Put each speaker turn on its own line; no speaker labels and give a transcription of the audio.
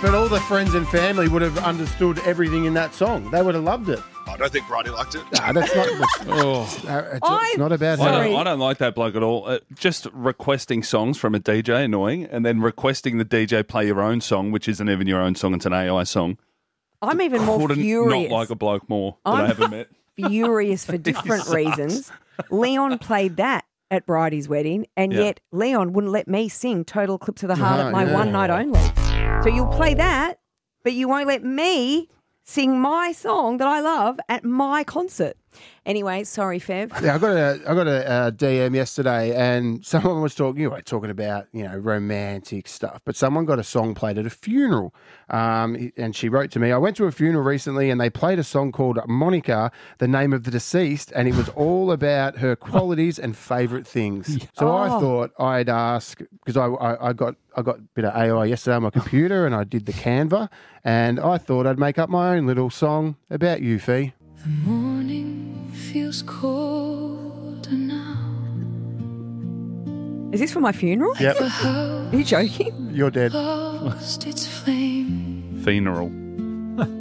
But all the friends and family would have understood everything in that song. They would have loved it.
I don't think Bridie liked it.
Nah, that's not. It's not about him.
I don't like that bloke at all. Just requesting songs from a DJ, annoying, and then requesting the DJ play your own song, which isn't even your own song, it's an AI song.
I'm even more
Couldn't
furious.
not like a bloke more that I haven't met.
Furious for different reasons. Leon played that at Bridie's wedding, and yet Leon wouldn't let me sing Total Eclipse of the Heart at my one night only. So you'll play that, but you won't let me sing my song that I love at my concert. Anyway, sorry, Fev.
Yeah, I got a DM yesterday, and someone was talking about romantic stuff, but someone got a song played at a funeral, and she wrote to me, I went to a funeral recently, and they played a song called Monica, the name of the deceased, and it was all about her qualities and favourite things. So I thought I'd ask, because I got a bit of AI yesterday on my computer, and I did the Canva, and I thought I'd make up my own little song about you, Fee.
The morning feels colder now.
Is this for my funeral?
Yep.
Are you joking?
You're dead.
Lost its flame.
Funeral.